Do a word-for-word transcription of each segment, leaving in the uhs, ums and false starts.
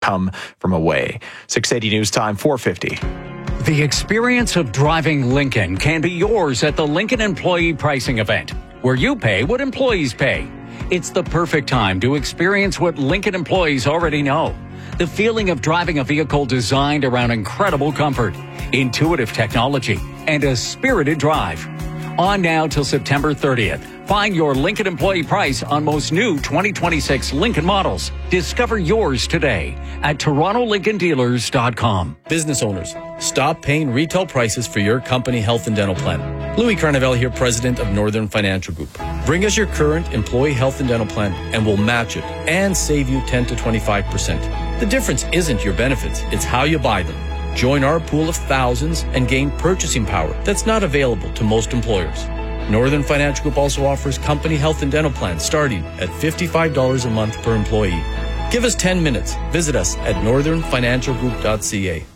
come from away. six eighty News Time, four fifty. The experience of driving Lincoln can be yours at the Lincoln Employee Pricing Event, where you pay what employees pay. It's the perfect time to experience what Lincoln employees already know. The feeling of driving a vehicle designed around incredible comfort, intuitive technology, and a spirited drive. On now till September thirtieth. Find your Lincoln employee price on most new twenty twenty-six Lincoln models. Discover yours today at Toronto Lincoln Dealers dot com. Business owners, stop paying retail prices for your company health and dental plan. Louis Carnevale here, president of Northern Financial Group. Bring us your current employee health and dental plan and we'll match it and save you ten to twenty-five percent. The difference isn't your benefits, it's how you buy them. Join our pool of thousands and gain purchasing power that's not available to most employers. Northern Financial Group also offers company health and dental plans starting at fifty-five dollars a month per employee. Give us ten minutes. Visit us at northern financial group dot c a.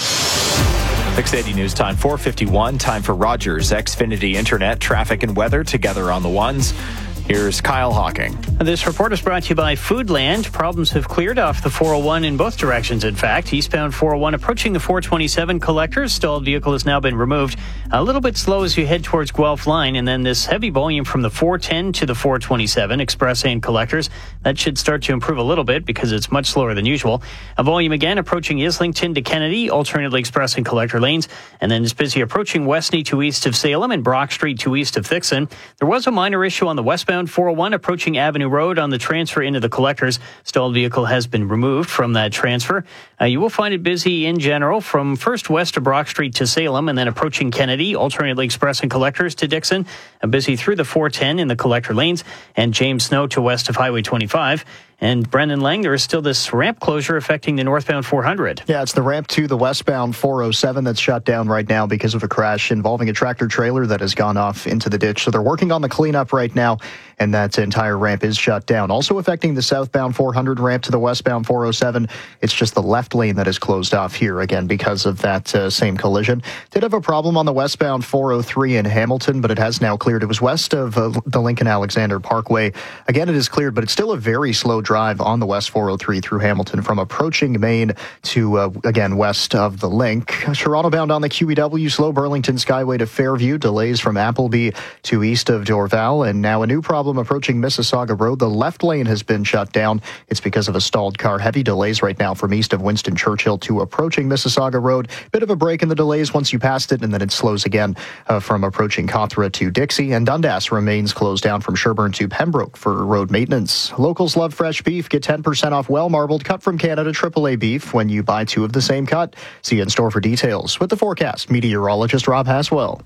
six eighty News Time, four fifty-one. Time for Rogers Xfinity Internet, traffic and weather together on the ones. Here's Kyle Hawking. This report is brought to you by Foodland. Problems have cleared off the four oh one in both directions, in fact. Eastbound four oh one approaching the four twenty-seven collectors. Stalled vehicle has now been removed. A little bit slow as you head towards Guelph Line, and then this heavy volume from the four ten to the four twenty-seven, Express and collectors. That should start to improve a little bit because it's much slower than usual. A volume again approaching Islington to Kennedy, alternately Express and collector lanes, and then it's busy approaching Westney to east of Salem and Brock Street to east of Thixon. There was a minor issue on the westbound four oh one approaching Avenue Road on the transfer into the collectors. Stalled vehicle has been removed from that transfer. Uh, you will find it busy in general from first west of Brock Street to Salem and then approaching Kennedy, alternately Express and collectors to Dixon. Uh, busy through the four ten in the collector lanes and James Snow to west of Highway twenty-five. And Brendan Lang, there is still this ramp closure affecting the northbound four hundred. Yeah, it's the ramp to the westbound four oh seven that's shut down right now because of a crash involving a tractor trailer that has gone off into the ditch. So they're working on the cleanup right now, and that entire ramp is shut down. Also affecting the southbound four hundred ramp to the westbound four oh seven. It's just the left lane that is closed off here again because of that uh, same collision. Did have a problem on the westbound four oh three in Hamilton, but it has now cleared. It was west of uh, the Lincoln Alexander Parkway. Again, it is cleared, but it's still a very slow drive on the west four oh three through Hamilton from approaching Maine to, uh, again, west of the link. Toronto bound on the Q E W, slow Burlington Skyway to Fairview, delays from Appleby to east of Dorval, and now a new problem approaching Mississauga Road. The left lane has been shut down. It's because of a stalled car. Heavy delays right now from east of Winston Churchill to approaching Mississauga Road. Bit of a break in the delays once you passed it, and then it slows again uh, from approaching Cawthra to Dixie, and Dundas remains closed down from Sherbourne to Pembroke for road maintenance. Locals love fresh beef. Get ten percent off well-marbled cut from Canada triple A beef when you buy two of the same cut. See you in store for details. With the forecast, meteorologist Rob Haswell.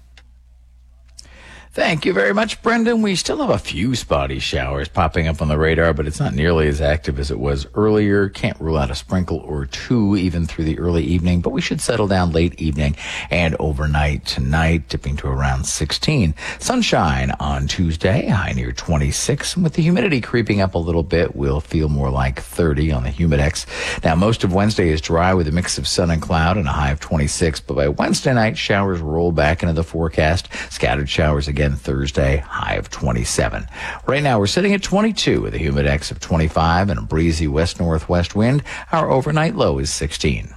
Thank you very much, Brendan. We still have a few spotty showers popping up on the radar, but it's not nearly as active as it was earlier. Can't rule out a sprinkle or two even through the early evening, but we should settle down late evening and overnight tonight, dipping to around sixteen. Sunshine on Tuesday, high near twenty-six. And with the humidity creeping up a little bit, we'll feel more like thirty on the Humidex. Now, most of Wednesday is dry with a mix of sun and cloud and a high of twenty-six, but by Wednesday night, showers roll back into the forecast. Scattered showers again Thursday, high of twenty-seven. Right now, we're sitting at twenty-two with a Humidex of twenty-five and a breezy west-northwest wind. Our overnight low is sixteen.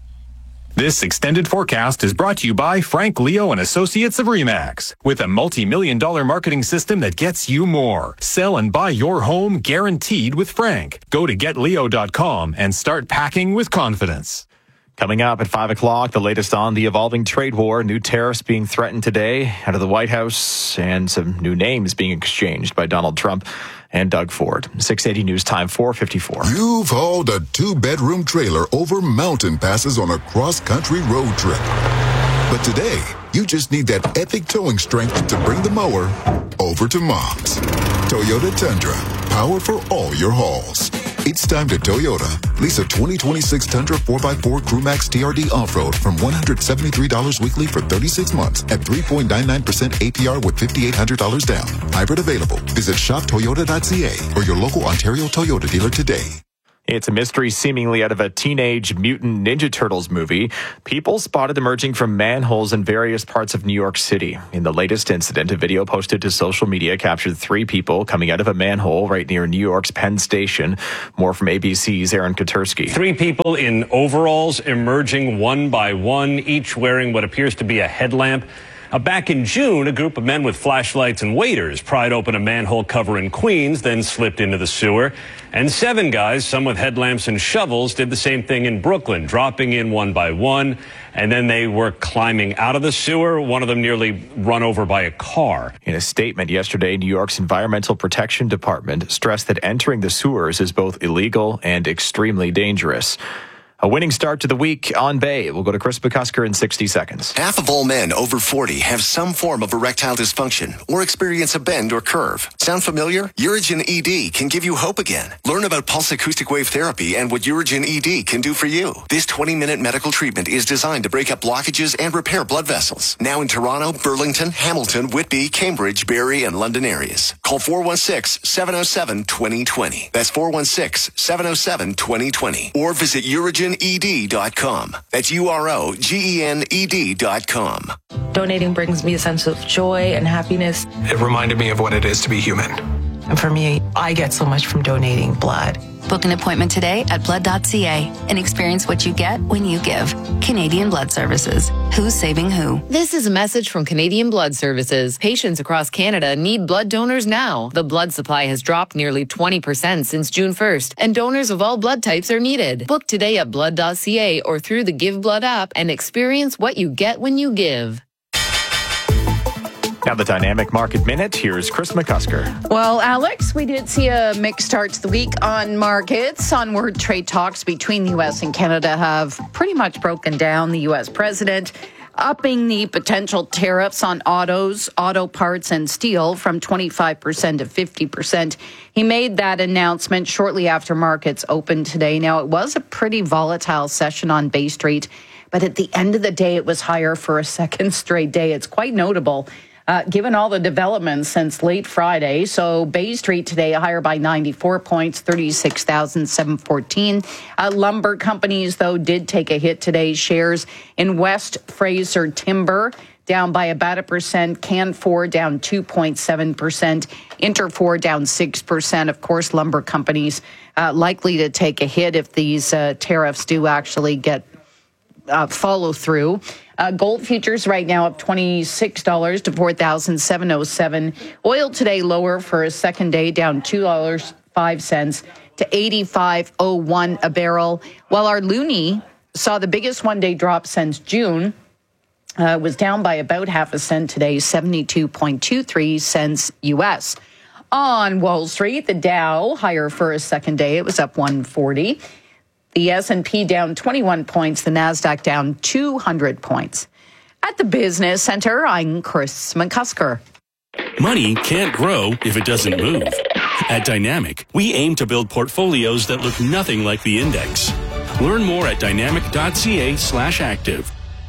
This extended forecast is brought to you by Frank Leo and Associates of RE/MAX. With a multi-million dollar marketing system that gets you more. Sell and buy your home guaranteed with Frank. Go to get leo dot com and start packing with confidence. Coming up at five o'clock, the latest on the evolving trade war, new tariffs being threatened today out of the White House, and some new names being exchanged by Donald Trump and Doug Ford. six eighty News Time, four fifty-four. You've hauled a two-bedroom trailer over mountain passes on a cross-country road trip. But today, you just need that epic towing strength to bring the mower over to Mom's. Toyota Tundra, power for all your hauls. It's time to Toyota. Lease a twenty twenty-six Tundra four by four CrewMax T R D Off-Road from one hundred seventy-three dollars weekly for thirty-six months at three point nine nine percent A P R with five thousand eight hundred dollars down. Hybrid available. Visit shop toyota dot c a or your local Ontario Toyota dealer today. It's a mystery seemingly out of a Teenage Mutant Ninja Turtles movie. People spotted emerging from manholes in various parts of New York City. In the latest incident, a video posted to social media captured three people coming out of a manhole right near New York's Penn Station. More from A B C's Aaron Katursky. Three people in overalls emerging one by one, each wearing what appears to be a headlamp. Uh, back in June, a group of men with flashlights and waders pried open a manhole cover in Queens, then slipped into the sewer. And seven guys, some with headlamps and shovels, did the same thing in Brooklyn, dropping in one by one. And then they were climbing out of the sewer, one of them nearly run over by a car. In a statement yesterday, New York's Environmental Protection Department stressed that entering the sewers is both illegal and extremely dangerous. A winning start to the week on Bay. We'll go to Chris McCusker in sixty seconds. Half of all men over forty have some form of erectile dysfunction or experience a bend or curve. Sound familiar? Urigen E D can give you hope again. Learn about pulse acoustic wave therapy and what Urigen E D can do for you. This twenty-minute medical treatment is designed to break up blockages and repair blood vessels. Now in Toronto, Burlington, Hamilton, Whitby, Cambridge, Barrie, and London areas. Call four one six, seven oh seven, two oh two oh. That's four one six, seven oh seven, two oh two oh. Or visit Urigen E D dot com. That's U R O G E N E D dot com. Donating brings me a sense of joy and happiness. It reminded me of what it is to be human. And for me, I get so much from donating blood. Book an appointment today at blood dot c a and experience what you get when you give. Canadian Blood Services. Who's saving who? This is a message from Canadian Blood Services. Patients across Canada need blood donors now. The blood supply has dropped nearly twenty percent since June first, and donors of all blood types are needed. Book today at blood dot c a or through the Give Blood app and experience what you get when you give. Now the Dynamic Market Minute. Here's Chris McCusker. Well, Alex, we did see a mixed start to the week on markets. Onward trade talks between the U S and Canada have pretty much broken down. The U S president upping the potential tariffs on autos, auto parts, and steel from twenty-five percent to fifty percent. He made that announcement shortly after markets opened today. Now, it was a pretty volatile session on Bay Street, but at the end of the day, it was higher for a second straight day. It's quite notable. Uh, given all the developments since late Friday. So Bay Street today higher by ninety-four points, thirty-six thousand seven hundred fourteen. Uh, lumber companies, though, did take a hit today. Shares in West Fraser Timber down by about a percent. Canfor down two point seven percent. Interfor down six percent. Of course, lumber companies uh, likely to take a hit if these uh, tariffs do actually get uh, follow through. Uh, gold futures right now up twenty-six dollars to four thousand seven hundred seven. Oil today lower for a second day, down two dollars and five cents to eighty-five oh one a barrel. While our loonie saw the biggest one-day drop since June, uh, was down by about half a cent today, seventy-two point two three cents U S. On Wall Street, the Dow higher for a second day. It was up one forty. The S and P down twenty-one points, the NASDAQ down two hundred points. At the Business Center, I'm Chris McCusker. Money can't grow if it doesn't move. At Dynamic, we aim to build portfolios that look nothing like the index. Learn more at dynamic dot c a slash active.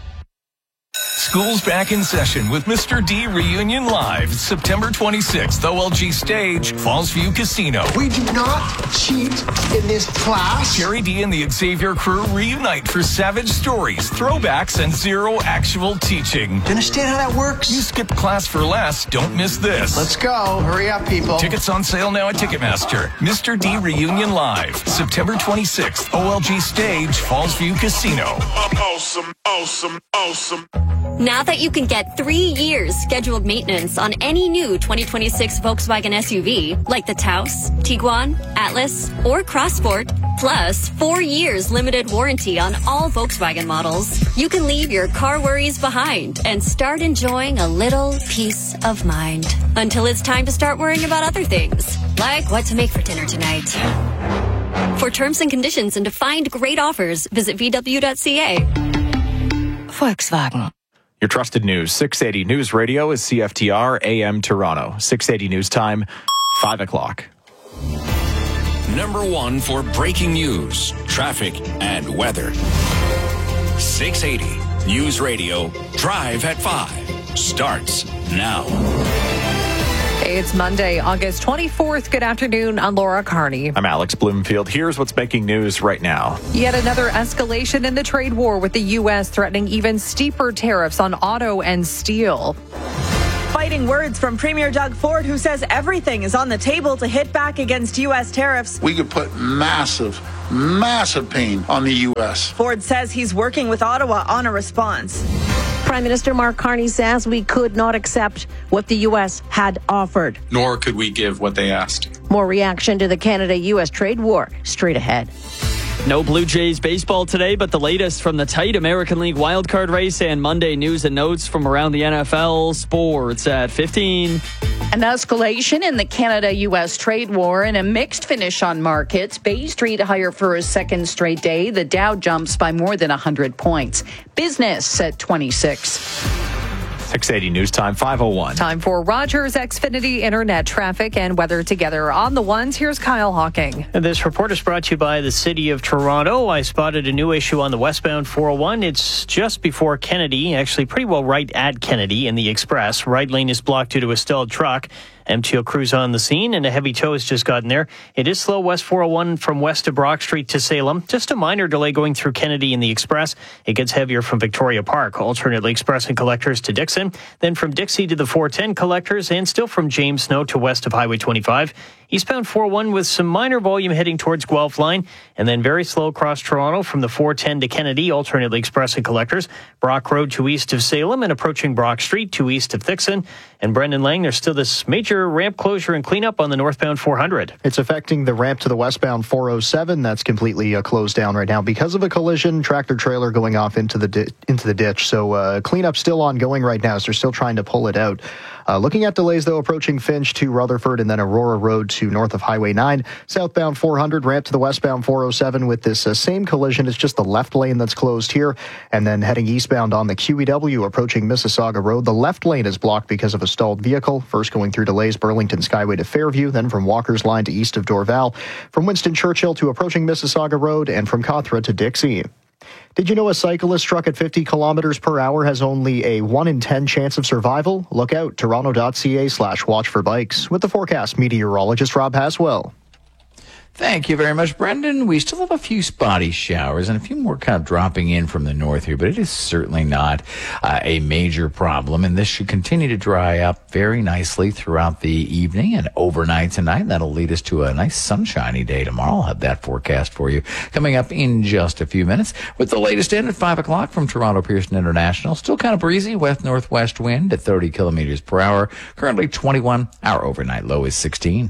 School's back in session with Mister D Reunion Live, September twenty-sixth, O L G Stage, Fallsview Casino. We do not cheat in this class. Jerry D and the Xavier crew reunite for savage stories, throwbacks, and zero actual teaching. Do you understand how that works? You skipped class for less. Don't miss this. Let's go. Hurry up, people. Tickets on sale now at Ticketmaster. Mister D Reunion Live, September twenty-sixth, O L G Stage, Fallsview Casino. Awesome, awesome, awesome. Now that you can get three years scheduled maintenance on any new twenty twenty-six Volkswagen S U V, like the Taos, Tiguan, Atlas, or Crossport, plus four years limited warranty on all Volkswagen models, you can leave your car worries behind and start enjoying a little peace of mind. Until it's time to start worrying about other things, like what to make for dinner tonight. For terms and conditions and to find great offers, visit v w dot c a. Volkswagen. Your trusted news, six eighty News Radio is C F T R A M Toronto. six eighty News Time, five o'clock. Number one for breaking news, traffic, and weather. six eighty News Radio, Drive at five, starts now. today. It's Monday, August twenty-fourth. Good afternoon. I'm Laura Carney. I'm Alex Bloomfield. Here's what's making news right now. Yet another escalation in the trade war, with the U S threatening even steeper tariffs on auto and steel. Fighting words from Premier Doug Ford, who says everything is on the table to hit back against U S tariffs. We could put massive, massive pain on the U S. Ford says he's working with Ottawa on a response. Prime Minister Mark Carney says we could not accept what the U S had offered. Nor could we give what they asked. More reaction to the Canada-U S trade war straight ahead. No Blue Jays baseball today, but the latest from the tight American League wildcard race and Monday news and notes from around the N F L. Sports at fifteen. An escalation in the Canada-U S trade war and a mixed finish on markets. Bay Street higher for a second straight day. The Dow jumps by more than one hundred points. Business at twenty-six. six eighty News Time, five oh one. Time for Rogers Xfinity Internet traffic and weather together. On the ones, here's Kyle Hawking. This report is brought to you by the City of Toronto. I spotted a new issue on the westbound four oh one. It's just before Kennedy, actually pretty well right at Kennedy in the Express. Right lane is blocked due to a stalled truck. M T O crews on the scene, and a heavy tow has just gotten there. It is slow west four oh one from west to Brock Street to Salem. Just a minor delay going through Kennedy in the Express. It gets heavier from Victoria Park, alternately Express and Collectors to Dixon, then from Dixie to the four ten Collectors, and still from James Snow to west of Highway twenty-five. Eastbound four oh one with some minor volume heading towards Guelph Line, and then very slow across Toronto from the four ten to Kennedy, alternately Express and Collectors, Brock Road to east of Salem, and approaching Brock Street to east of Dixon. And Brendan Lang, there's still this major ramp closure and cleanup on the northbound four hundred. It's affecting the ramp to the westbound four oh seven. That's completely uh, closed down right now because of a collision. Tractor trailer going off into the di- into the ditch. So uh, cleanup still ongoing right now. So they're still trying to pull it out. Uh, looking at delays, though, approaching Finch to Rutherford and then Aurora Road to north of Highway nine. Southbound four hundred, ramp to the westbound four oh seven with this uh, same collision. It's just the left lane that's closed here. And then heading eastbound on the Q E W approaching Mississauga Road. The left lane is blocked because of a stalled vehicle. First going through delays, Burlington Skyway to Fairview, then from Walker's Line to east of Dorval, from Winston Churchill to approaching Mississauga Road, and from Cawthra to Dixie. Did you know a cyclist struck at fifty kilometers per hour has only a one in ten chance of survival? Look out, toronto.ca slash watch for bikes. With the forecast, meteorologist Rob Haswell. Thank you very much, Brendan. We still have a few spotty showers and a few more kind of dropping in from the north here, but it is certainly not uh, a major problem, and this should continue to dry up very nicely throughout the evening and overnight tonight. That'll lead us to a nice sunshiny day tomorrow. I'll have that forecast for you coming up in just a few minutes. With the latest in at five o'clock from Toronto Pearson International, still kind of breezy, west-northwest wind at thirty kilometers per hour. Currently twenty-one. Our overnight low is sixteen.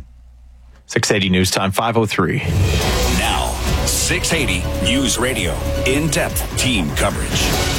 six eighty News Time, five oh three. Now, six eighty News Radio. In-depth team coverage.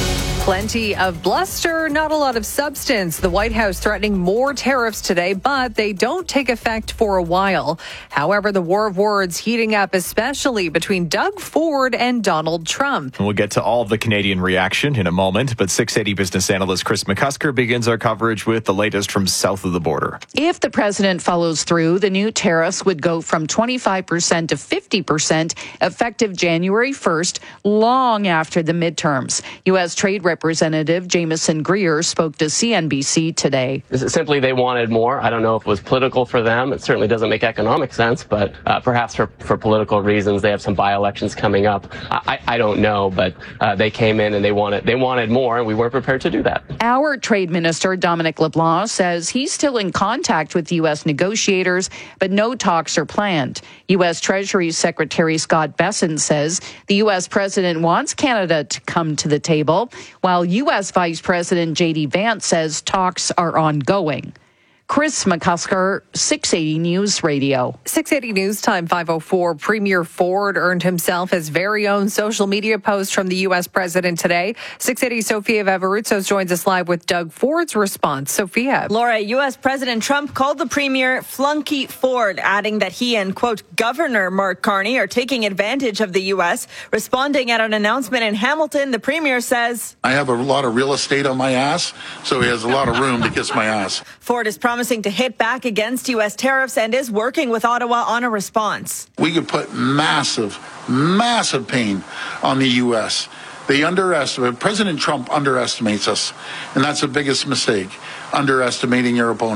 Plenty of bluster, not a lot of substance. The White House threatening more tariffs today, but they don't take effect for a while. However, the war of words heating up, especially between Doug Ford and Donald Trump. We'll get to all of the Canadian reaction in a moment, but six eighty business analyst Chris McCusker begins our coverage with the latest from south of the border. If the president follows through, the new tariffs would go from twenty-five percent to fifty percent effective January first, long after the midterms. U S Trade Representative Jameson Greer spoke to C N B C today. Simply they wanted more. I don't know if it was political for them. It certainly doesn't make economic sense, but uh, perhaps for, for political reasons. They have some by-elections coming up. I, I don't know, but uh, they came in and they wanted they wanted more, and we weren't prepared to do that. Our trade minister, Dominic LeBlanc, says he's still in contact with U S negotiators, but no talks are planned. U S Treasury Secretary Scott Bessent says the U S president wants Canada to come to the table, while U S Vice President J D Vance says talks are ongoing. Chris McCusker, six eighty News Radio. six eighty News Time, five oh four. Premier Ford earned himself his very own social media post from the U S president today. six eighty Sophia Vavaruzos joins us live with Doug Ford's response. Sophia. Laura, U S President Trump called the premier Flunky Ford, adding that he and, quote, Governor Mark Carney are taking advantage of the U S. Responding at an announcement in Hamilton, the premier says, I have a lot of real estate on my ass, so he has a lot of room to kiss my ass. Ford is promising to hit back against U S tariffs and is working with Ottawa on a response. We could put massive, massive pain on the U S. They underestimate, President Trump underestimates us, and that's the biggest mistake, underestimating your opponent.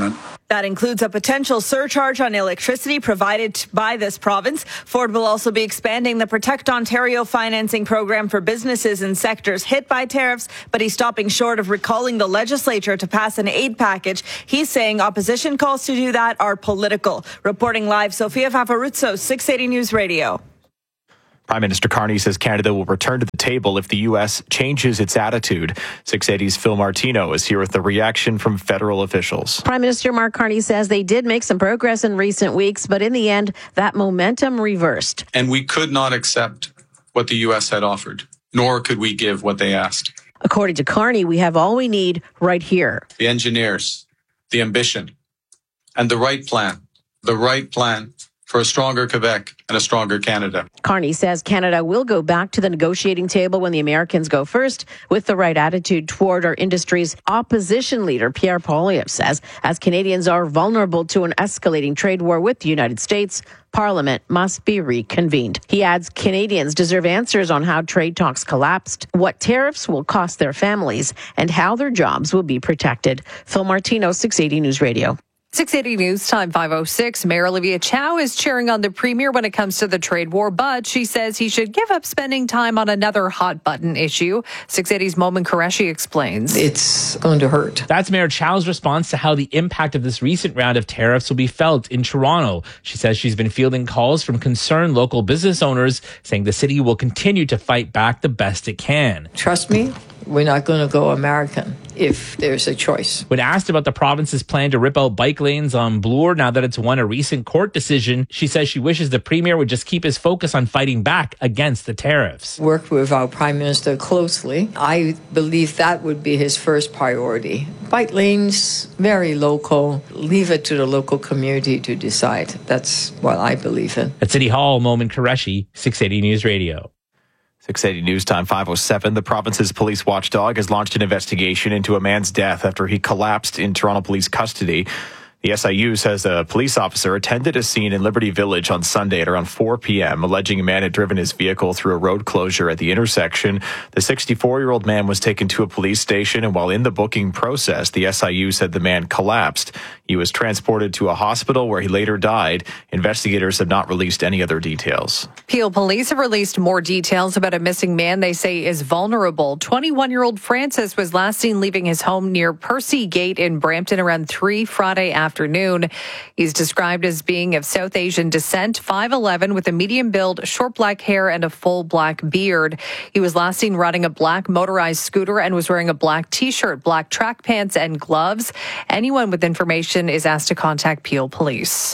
That includes a potential surcharge on electricity provided by this province. Ford will also be expanding the Protect Ontario financing program for businesses in sectors hit by tariffs, but he's stopping short of recalling the legislature to pass an aid package. He's saying opposition calls to do that are political. Reporting live, Sofia Fafaruzzo, six eighty News Radio. Prime Minister Carney says Canada will return to the table if the U S changes its attitude. six eighty's Phil Martino is here with the reaction from federal officials. Prime Minister Mark Carney says they did make some progress in recent weeks, but in the end, that momentum reversed. And we could not accept what the U S had offered, nor could we give what they asked. According to Carney, we have all we need right here. The engineers, the ambition, and the right plan, the right plan for a stronger Quebec and a stronger Canada. Carney says Canada will go back to the negotiating table when the Americans go first with the right attitude toward our industry's opposition leader. Pierre Poilievre says as Canadians are vulnerable to an escalating trade war with the United States, Parliament must be reconvened. He adds Canadians deserve answers on how trade talks collapsed, what tariffs will cost their families, and how their jobs will be protected. Phil Martino, six eighty News Radio. six eighty News Time five oh six. Mayor Olivia Chow is cheering on the Premier when it comes to the trade war, but she says he should give up spending time on another hot button issue. six eighty's Momin Qureshi explains. It's going to hurt. That's Mayor Chow's response to how the impact of this recent round of tariffs will be felt in Toronto. She says she's been fielding calls from concerned local business owners saying the city will continue to fight back the best it can. Trust me, we're not going to go American if there's a choice. When asked about the province's plan to rip out bike lanes on Bloor now that it's won a recent court decision, she says she wishes the Premier would just keep his focus on fighting back against the tariffs. Work with our Prime Minister closely. I believe that would be his first priority. Bike lanes, very local. Leave it to the local community to decide. That's what I believe in. At City Hall, Momin Qureshi, six eighty News Radio. six eighty News Time five oh seven. The province's police watchdog has launched an investigation into a man's death after he collapsed in Toronto police custody. The S I U says a police officer attended a scene in Liberty Village on Sunday at around four p.m., alleging a man had driven his vehicle through a road closure at the intersection. The sixty-four-year-old man was taken to a police station, and while in the booking process, the S I U said the man collapsed. He was transported to a hospital where he later died. Investigators have not released any other details. Peel police have released more details about a missing man they say is vulnerable. twenty-one-year-old Francis was last seen leaving his home near Percy Gate in Brampton around three Friday afternoon. He's described as being of South Asian descent, five eleven with a medium build, short black hair and a full black beard. He was last seen riding a black motorized scooter and was wearing a black t-shirt, black track pants and gloves. Anyone with information is asked to contact Peel Police.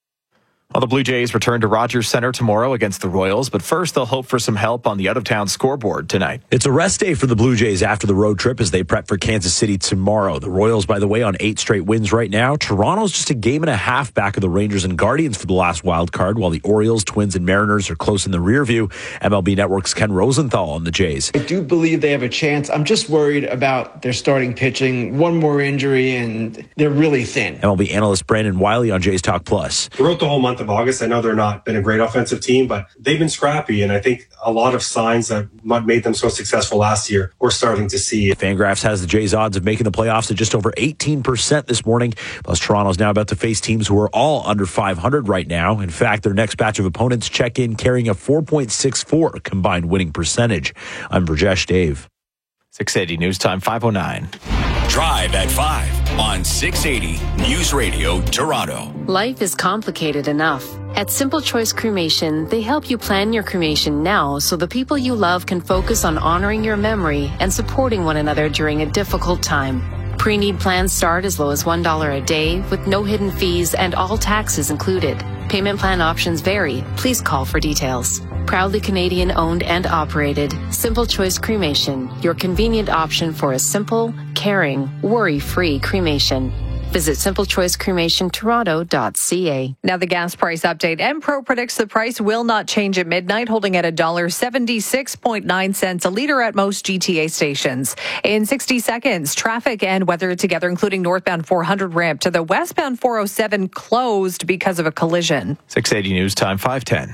Well, the Blue Jays return to Rogers Centre tomorrow against the Royals, but first they'll hope for some help on the out-of-town scoreboard tonight. It's a rest day for the Blue Jays after the road trip as they prep for Kansas City tomorrow. The Royals, by the way, on eight straight wins right now. Toronto's just a game and a half back of the Rangers and Guardians for the last wild card, while the Orioles, Twins, and Mariners are close in the rear view. M L B Network's Ken Rosenthal on the Jays. I do believe they have a chance. I'm just worried about their starting pitching. One more injury, and they're really thin. M L B analyst Brandon Wiley on Jays Talk Plus. Throughout the whole month of August, I know they're not been a great offensive team, but they've been scrappy, and I think a lot of signs that made them so successful last year we're starting to see. Fangraphs has the Jays' odds of making the playoffs at just over eighteen percent this morning. Plus, Toronto's now about to face teams who are all under five hundred right now. In fact, their next batch of opponents check in carrying a four point six four combined winning percentage. I'm Brajesh Dave. six eighty News Time five oh nine. Drive at five on six eighty News Radio Toronto. Life is complicated enough. At Simple Choice Cremation, they help you plan your cremation now so the people you love can focus on honoring your memory and supporting one another during a difficult time. Pre-need plans start as low as one dollar a day with no hidden fees and all taxes included. Payment plan options vary. Please call for details. Proudly Canadian owned and operated, Simple Choice Cremation, your convenient option for a simple, caring, worry-free cremation. Visit simple choice cremation toronto dot c a. Now the gas price update. Enpro predicts the price will not change at midnight, holding at one dollar seventy-six point nine cents a litre at most G T A stations. In sixty seconds, traffic and weather together, including northbound four hundred ramp to the westbound four oh seven closed because of a collision. six eighty News Time five ten.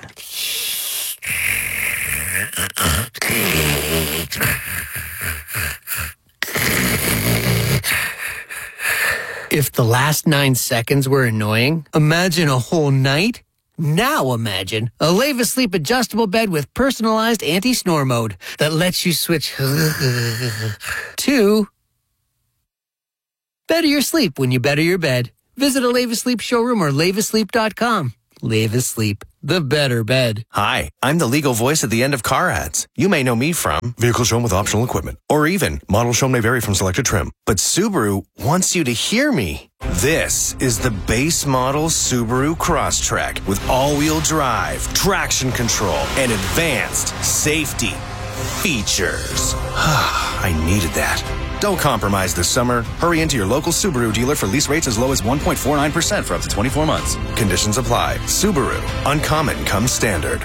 If If the last nine seconds were annoying, imagine a whole night. Now imagine a Leva Sleep adjustable bed with personalized anti-snore mode that lets you switch to better your sleep when you better your bed. Visit a Leva Sleep showroom or leva sleep dot com. Leva Sleep, the better bed. Hi, I'm the legal voice at the end of car ads. You may know me from vehicle shown with optional equipment, or even model shown may vary from selected trim. But Subaru wants you to hear me. This is the base model Subaru Crosstrek with all-wheel drive, traction control, and advanced safety features. I needed that. Don't compromise this summer. Hurry into your local Subaru dealer for lease rates as low as one point four nine percent for up to twenty-four months. Conditions apply. Subaru. Uncommon comes standard.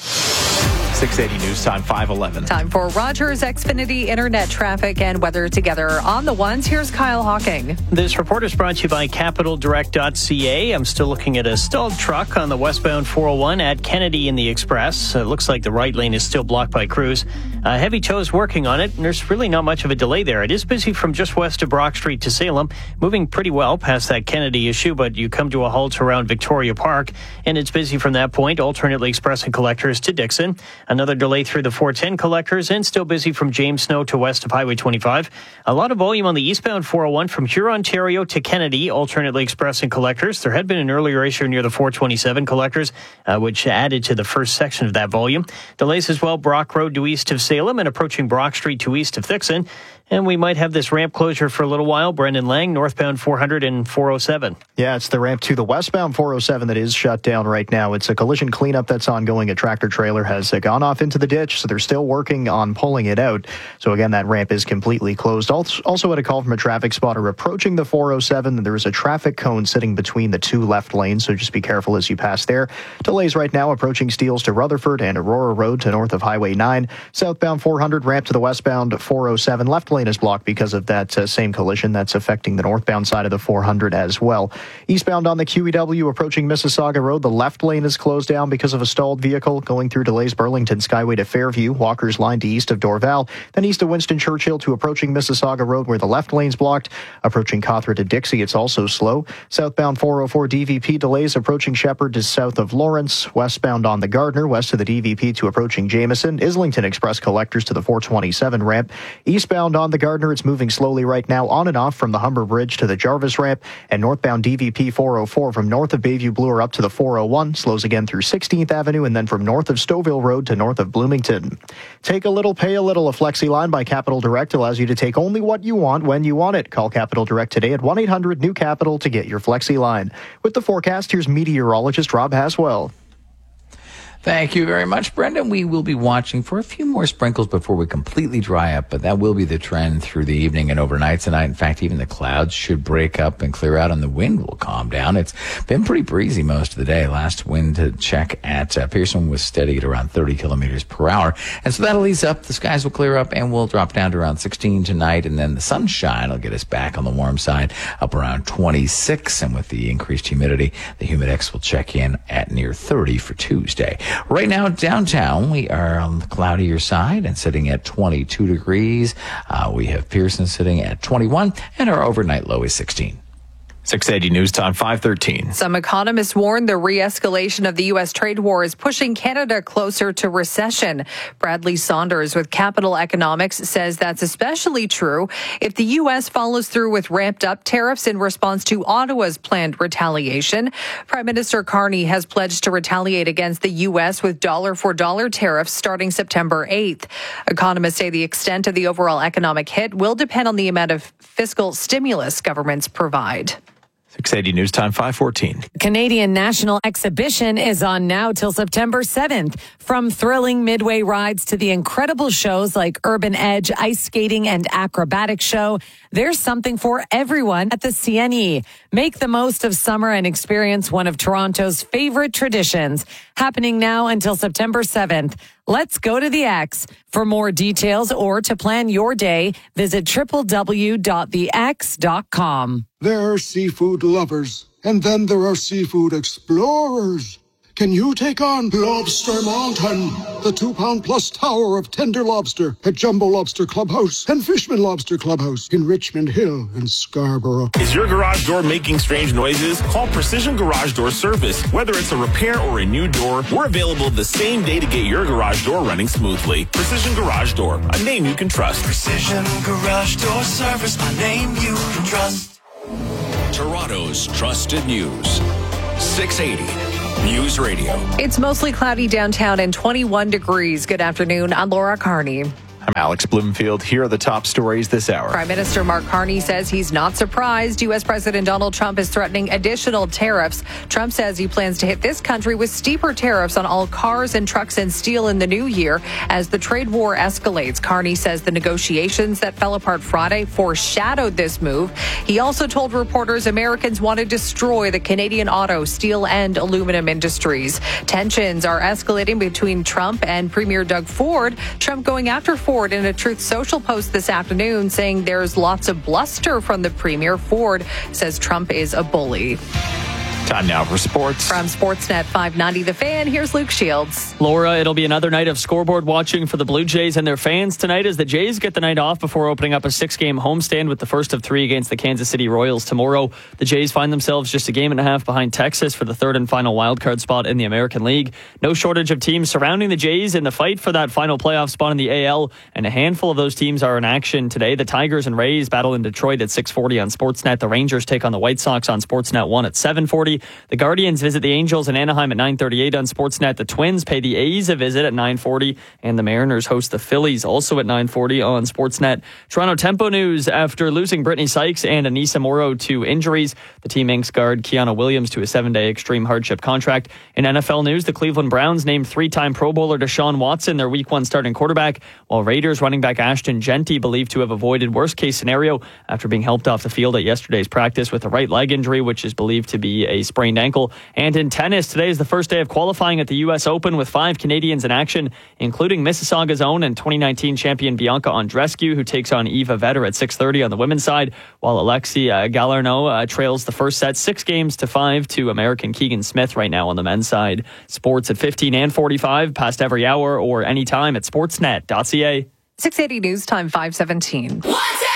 six eighty News Time, five eleven. Time for Rogers Xfinity Internet traffic and weather together on the ones. Here's Kyle Hawking. This report is brought to you by capital direct dot c a. I'm still looking at a stalled truck on the westbound four oh one at Kennedy in the Express. It looks like the right lane is still blocked by crews. Uh, heavy tows working on it, and there's really not much of a delay there. It is busy from just west of Brock Street to Salem, moving pretty well past that Kennedy issue, but you come to a halt around Victoria Park, and it's busy from that point, alternately expressing collectors to Dixon. Another delay through the four ten collectors, and still busy from James Snow to west of Highway twenty-five. A lot of volume on the eastbound four oh one from Huron, Ontario to Kennedy, alternately expressing collectors. There had been an earlier issue near the four twenty-seven collectors, uh, which added to the first section of that volume. Delays as well, Brock Road to east of Salem and approaching Brock Street to east of Thixon. And we might have this ramp closure for a little while. Brendan Lang, northbound four hundred and four oh seven. Yeah, it's the ramp to the westbound four oh seven that is shut down right now. It's a collision cleanup that's ongoing. A tractor trailer has uh, gone off into the ditch, so they're still working on pulling it out. So again, that ramp is completely closed. Also had a call from a traffic spotter approaching the four oh seven. There is a traffic cone sitting between the two left lanes, so just be careful as you pass there. Delays right now approaching Steeles to Rutherford and Aurora Road to north of Highway nine. Southbound four hundred ramp to the westbound four oh seven. Left lane is blocked because of that uh, same collision that's affecting the northbound side of the four hundred as well. Eastbound on the Q E W approaching Mississauga Road, the left lane is closed down because of a stalled vehicle going through delays Burlington Skyway to Fairview, Walker's Line to east of Dorval, then east of Winston Churchill to approaching Mississauga Road where the left lane's blocked. Approaching Cawthra to Dixie, it's also slow. Southbound four oh four D V P delays approaching Shepherd to south of Lawrence. Westbound on the Gardner, west of the D V P to approaching Jameson. Islington Express collectors to the four twenty-seven ramp. Eastbound on the Gardner, it's moving slowly right now on and off from the Humber Bridge to the Jarvis ramp, and northbound D V P four oh four from north of Bayview Bloor up to the four oh one, slows again through sixteenth Avenue, and then from north of Stouffville Road to north of Bloomington. Take a little, pay a little. A Flexi line by Capital Direct allows you to take only what you want when you want it. Call Capital Direct today at one eight hundred new capital to get your Flexi line. With the forecast, here's meteorologist Rob Haswell. Thank you very much, Brendan. We will be watching for a few more sprinkles before we completely dry up, but that will be the trend through the evening and overnight tonight. In fact, even the clouds should break up and clear out, and the wind will calm down. It's been pretty breezy most of the day. Last wind to check at uh, Pearson was steady at around thirty kilometers per hour, and so that'll ease up. The skies will clear up, and we'll drop down to around sixteen tonight, and then the sunshine will get us back on the warm side, up around twenty-six, and with the increased humidity, the Humidex will check in at near thirty for Tuesday. Right now, downtown, we are on the cloudier side and sitting at twenty-two degrees. Uh, we have Pearson sitting at twenty-one, and our overnight low is sixteen. six eighty News Time, five thirteen. Some economists warn the re-escalation of the U S trade war is pushing Canada closer to recession. Bradley Saunders with Capital Economics says that's especially true if the U S follows through with ramped-up tariffs in response to Ottawa's planned retaliation. Prime Minister Carney has pledged to retaliate against the U S with dollar-for-dollar tariffs starting September eighth. Economists say the extent of the overall economic hit will depend on the amount of fiscal stimulus governments provide. six eighty News Time, five fourteen. Canadian National Exhibition is on now till September seventh. From thrilling midway rides to the incredible shows like Urban Edge, ice skating, and acrobatic show, there's something for everyone at the C N E. Make the most of summer and experience one of Toronto's favorite traditions. Happening now until September seventh. Let's go to the X. For more details or to plan your day, visit w w w dot the x dot com. There are seafood lovers, and then there are seafood explorers. Can you take on Lobster Mountain, the two-pound plus tower of tender lobster at Jumbo Lobster Clubhouse and Fishman Lobster Clubhouse in Richmond Hill and Scarborough? Is your garage door making strange noises? Call Precision Garage Door Service. Whether it's a repair or a new door, we're available the same day to get your garage door running smoothly. Precision Garage Door, a name you can trust. Precision Garage Door Service, a name you can trust. Toronto's trusted news. six eighty News Radio. It's mostly cloudy downtown and twenty-one degrees. Good afternoon. I'm Laura Carney. I'm Alex Bloomfield. Here are the top stories this hour. Prime Minister Mark Carney says he's not surprised U S President Donald Trump is threatening additional tariffs. Trump says he plans to hit this country with steeper tariffs on all cars and trucks and steel in the new year as the trade war escalates. Carney says the negotiations that fell apart Friday foreshadowed this move. He also told reporters Americans want to destroy the Canadian auto, steel, and aluminum industries. Tensions are escalating between Trump and Premier Doug Ford. Trump going after Ford in a Truth Social post this afternoon saying there's lots of bluster from the premier. Ford says Trump is a bully. Time now for sports. From Sportsnet five ninety The Fan, here's Luke Shields. Laura, it'll be another night of scoreboard watching for the Blue Jays and their fans tonight as the Jays get the night off before opening up a six-game homestand with the first of three against the Kansas City Royals tomorrow. The Jays find themselves just a game and a half behind Texas for the third and final wildcard spot in the American League. No shortage of teams surrounding the Jays in the fight for that final playoff spot in the A L, and a handful of those teams are in action today. The Tigers and Rays battle in Detroit at six forty on Sportsnet. The Rangers take on the White Sox on Sportsnet one at seven forty. The Guardians visit the Angels in Anaheim at nine thirty-eight on Sportsnet. The Twins pay the A's a visit at nine forty, and the Mariners host the Phillies also at nine forty on Sportsnet. Toronto Tempo News: after losing Brittany Sykes and Anissa Moro to injuries, the Team Incorporated's guard Kiana Williams to a seven-day extreme hardship contract. In N F L news, the Cleveland Browns named three-time Pro Bowler Deshaun Watson their Week one starting quarterback, while Raiders running back Ashton Genty believed to have avoided worst-case scenario after being helped off the field at yesterday's practice with a right leg injury, which is believed to be a sprained ankle. And in tennis, today is the first day of qualifying at the U S Open with five Canadians in action, including Mississauga's own and twenty nineteen champion Bianca Andreescu, who takes on Eva Vetter at six thirty on the women's side, while Alexi uh, Galarneau uh, trails the first set six games to five to American Keegan Smith right now on the men's side. Sports at fifteen and forty-five, past every hour or anytime at sportsnet dot c a. six eighty News Time five seventeen.